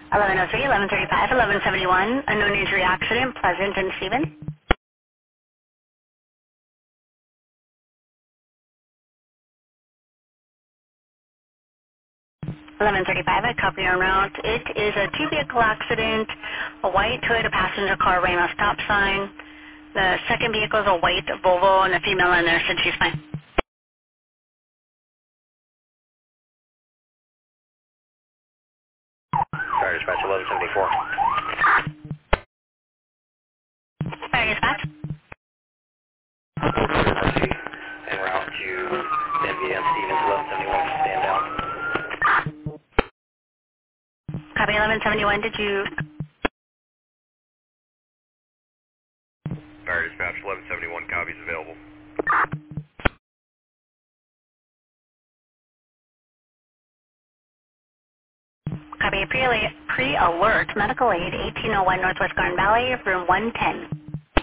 1103, 1135, 1171, unknown injury accident, Pleasant and Stephen. 1135, I copy your route. It is a two-vehicle accident, a white Toyota passenger car ran a stop sign. The second vehicle is a white Volvo, and the female in there said she's fine. Fire dispatch 1174. Fire dispatch. Emergency en route to NBM Stevens 1171. Stand down. Copy 1171, did you... Fire dispatch 1171. Copies available. Copy pre-alert medical aid, 1801 Northwest Garden Valley, room 110.